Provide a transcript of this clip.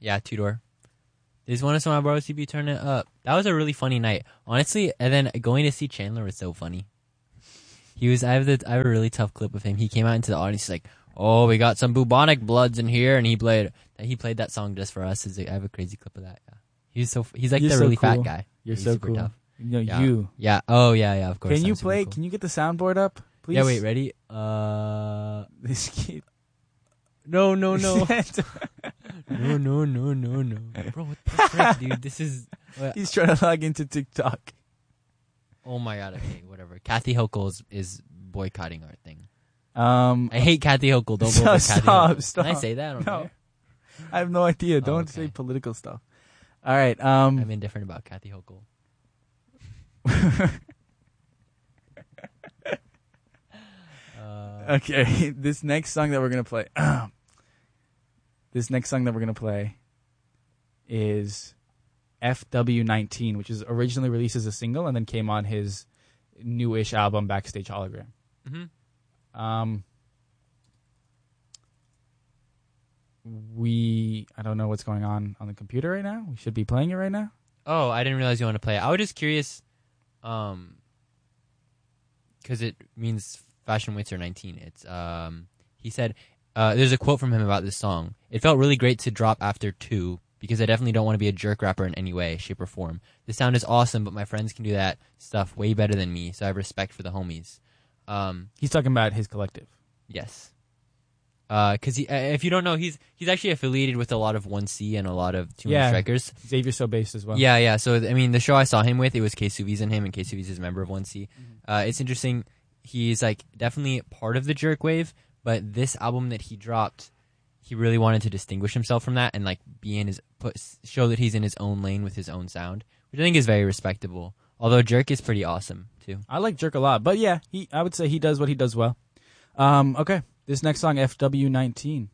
Yeah, two-door. They just want us to my bro CB turn it up. That was a really funny night, honestly. And then going to see Chandler was so funny. I have a really tough clip of him. He came out into the audience. He's like, "Oh, we got some bubonic bloods in here," and he played that song just for us. I have a crazy clip of that. Yeah, he's like the really fat guy. You're so cool. Tough. Yeah. You. Yeah. Oh yeah. Of course. Can you play? Cool. Can you get the soundboard up, please? Yeah. Wait. Ready? This kid. No. No. No. Bro, what the frick, dude? This is. He's trying to log into TikTok. Oh my god. Okay. Whatever. Kathy Hochul is boycotting our thing. I hate Kathy Hochul. Don't vote for Kathy Hochul. Stop. Can I say that? No. I have no idea. Don't say political stuff. All right. I'm indifferent about Kathy Hochul. Okay. This next song that we're gonna play is FW19, which is originally released as a single and then came on his newish album Backstage Hologram. Mm-hmm. I don't know what's going on the computer right now. We should be playing it right now. Oh, I didn't realize you want to play it. I was just curious, because it means Fashion Winter 19. It's he said, there's a quote from him about this song. It felt really great to drop after 2 because I definitely don't want to be a jerk rapper in any way, shape, or form. The sound is awesome, but my friends can do that stuff way better than me, so I have respect for the homies. He's talking about his collective. Yes. Because if you don't know, he's actually affiliated with a lot of 1C and a lot of 2 Strikers. Xavier So Bass as well. Yeah. So I mean, the show I saw him with, it was K-Suvi's and him, and K-Suvi's is a member of 1C. Mm-hmm. It's interesting. He's like definitely part of the jerk wave, but this album that he dropped, he really wanted to distinguish himself from that and like show that he's in his own lane with his own sound, which I think is very respectable. Although Jerk is pretty awesome too. I like Jerk a lot, but yeah, I would say he does what he does well. Okay. This next song, FW19.